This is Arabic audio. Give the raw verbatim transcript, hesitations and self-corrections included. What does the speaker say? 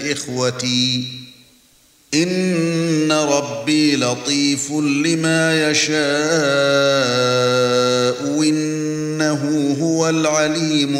إخوتي إن ربي لطيف لما يشاء إنه هو العليم